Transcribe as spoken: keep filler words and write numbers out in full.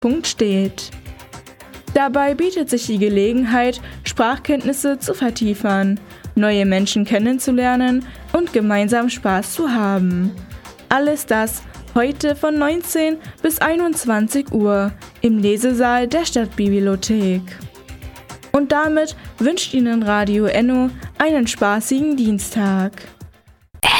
steht. Dabei bietet sich die Gelegenheit, Sprachkenntnisse zu vertiefen, neue Menschen kennenzulernen und gemeinsam Spaß zu haben. Alles das heute von neunzehn bis einundzwanzig Uhr im Lesesaal der Stadtbibliothek. Und damit wünscht Ihnen Radio Enno einen spaßigen Dienstag.